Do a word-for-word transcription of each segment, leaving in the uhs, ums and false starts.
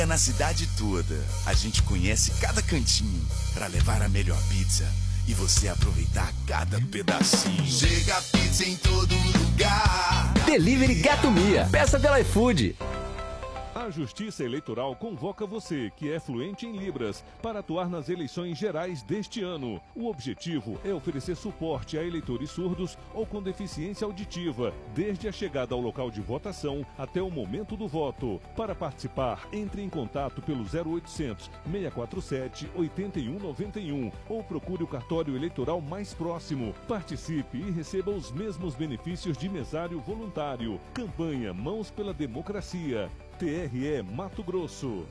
Na cidade toda, a gente conhece cada cantinho pra levar a melhor pizza e você aproveitar cada pedacinho. Chega a pizza em todo lugar. Delivery Gato Mia. Peça pela iFood. A Justiça Eleitoral convoca você, que é fluente em Libras, para atuar nas eleições gerais deste ano. O objetivo é oferecer suporte a eleitores surdos ou com deficiência auditiva, desde a chegada ao local de votação até o momento do voto. Para participar, entre em contato pelo zero oitocentos, seis quatro sete, oito um nove um ou procure o cartório eleitoral mais próximo. Participe e receba os mesmos benefícios de mesário voluntário. Campanha Mãos pela Democracia. T R E Mato Grosso.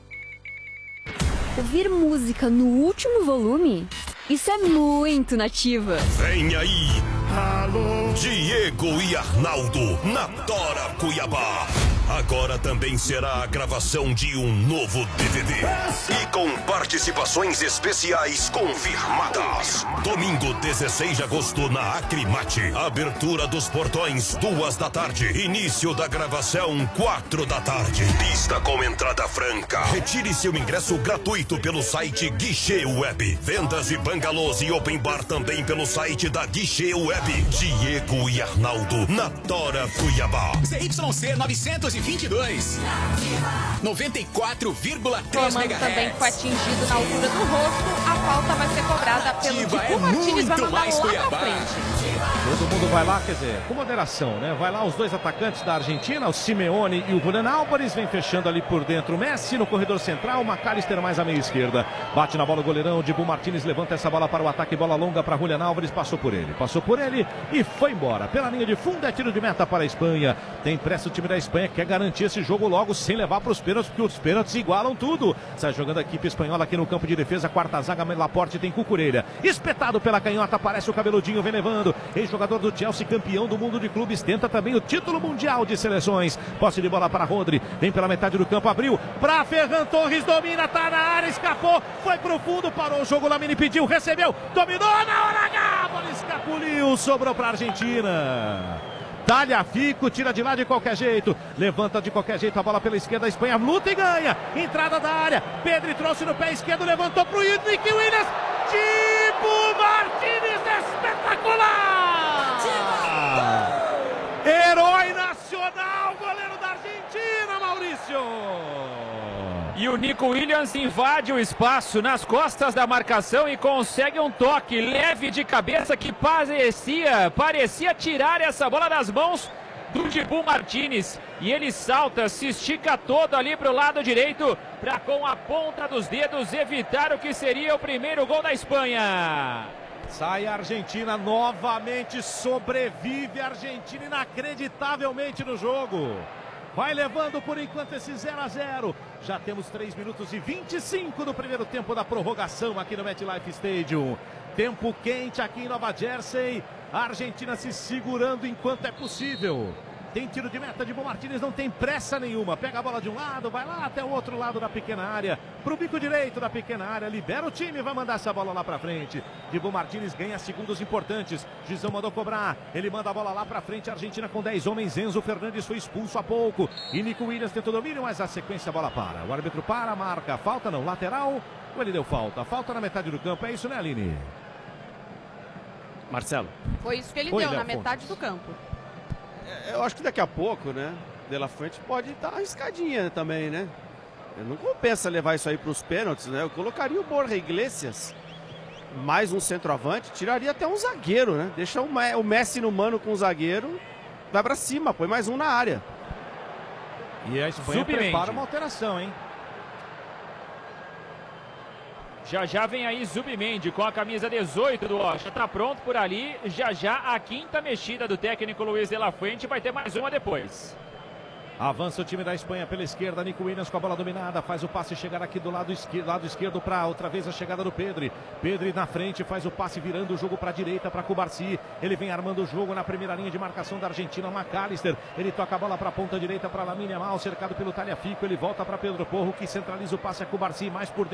Ouvir música no último volume? Isso é muito nativa. Vem aí, alô, Diego e Arnaldo na Tora Cuiabá. Agora também será a gravação de um novo D V D. E com participações especiais confirmadas. Domingo, dezesseis de agosto, na Acrimate. Abertura dos portões, duas da tarde. Início da gravação, quatro da tarde. Pista com entrada franca. Retire seu ingresso gratuito pelo site Guichê Web. Vendas e bangalôs e open bar também pelo site da Guichê Web. Diego e Arnaldo na Tora Cuiabá. Z Y C novecentos e vinte e dois, noventa e quatro vírgula três megahertz. Também foi atingido na altura do rosto. A falta vai ser cobrada pelo Dibu é Martins, vai mandar mais lá Cuiabá. pra frente. Todo mundo vai lá, quer dizer, com moderação, né? Vai lá os dois atacantes da Argentina, o Simeone e o Julián Álvares, vem fechando ali por dentro o Messi, no corredor central, o McAllister mais à meia esquerda. Bate na bola o goleirão, o Dibu Martins levanta essa bola para o ataque, bola longa para Julián Álvares, passou por ele, passou por ele e foi embora. Pela linha de fundo é tiro de meta para a Espanha. Tem pressa o time da Espanha, quer garantir esse jogo logo sem levar para os pênaltis, porque os pênaltis igualam tudo. Sai jogando a equipe espanhola aqui no campo de defesa, quarta zaga, Laporte tem Cucurella. Espetado pela canhota, aparece o cabeludinho, vem levando. Ex-jogador do Chelsea, campeão do mundo de clubes, tenta também o título mundial de seleções. Posse de bola para Rodri, vem pela metade do campo, abriu para Ferran Torres, domina, tá na área, escapou, foi pro fundo, parou o jogo, Lamine pediu, recebeu, dominou na hora H, bola escapuliu, sobrou para a Argentina. Talha Fico, tira de lá de qualquer jeito, levanta de qualquer jeito a bola pela esquerda, a Espanha luta e ganha, entrada da área, Pedri trouxe no pé esquerdo, levantou pro Nick Williams, Dibu Martins, espetacular! Herói nacional, goleiro da Argentina, Maurício! E o Nico Williams invade o espaço nas costas da marcação e consegue um toque leve de cabeça que parecia, parecia tirar essa bola das mãos do Dibu Martins. E ele salta, se estica todo ali para o lado direito para com a ponta dos dedos evitar o que seria o primeiro gol da Espanha. Sai a Argentina novamente, sobrevive a Argentina inacreditavelmente no jogo. Vai levando por enquanto esse zero a zero. Já temos três minutos e vinte e cinco do primeiro tempo da prorrogação aqui no MetLife Stadium. Tempo quente aqui em Nova Jersey. A Argentina se segurando enquanto é possível. Tem tiro de meta, Dibu Martins não tem pressa nenhuma. Pega a bola de um lado, vai lá até o outro lado da pequena área. Pro bico direito da pequena área, libera o time, vai mandar essa bola lá pra frente. Dibu Martins ganha segundos importantes. Gizão mandou cobrar, ele manda a bola lá pra frente. A Argentina com dez homens, Enzo Fernandes foi expulso há pouco. E Nico Williams tentou domínio, mas a sequência a bola para. O árbitro para, marca, falta não, lateral. Ou ele deu falta? Falta na metade do campo, é isso, né, Aline? Marcelo. Foi isso que ele Oi, deu, Léo na metade Fontes. do campo. Eu acho que daqui a pouco, né, De La Fuente pode dar arriscadinha também, né? Não compensa levar isso aí para os pênaltis, né? Eu colocaria o Borja Iglesias, mais um centroavante, tiraria até um zagueiro, né? Deixa o Messi no mano com o zagueiro, vai para cima, põe mais um na área. E a Espanha Zubimendi. prepara uma alteração, hein? Já já vem aí Zubimendi com a camisa dezoito do Rocha. Tá pronto por ali. Já já a quinta mexida do técnico Luiz de la Fuente. Vai ter mais uma depois. Avança o time da Espanha pela esquerda, Nico Williams com a bola dominada, faz o passe chegar aqui do lado esquerdo, lado esquerdo para outra vez a chegada do Pedri. Pedri na frente, faz o passe virando o jogo para a direita para Cubarsi. Ele vem armando o jogo na primeira linha de marcação da Argentina, McAllister. Ele toca a bola para a ponta direita para Lamine Yamal, cercado pelo Talha Fico. Ele volta para Pedro Porro, que centraliza o passe a Cubarsi mais por dentro.